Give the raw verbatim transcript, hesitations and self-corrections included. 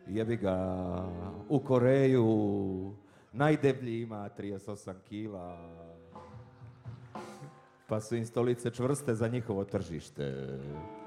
jebi ga, u Koreju, najdeblji ima trideset osam kila, pa su im stolice čvrste za njihovo tržište.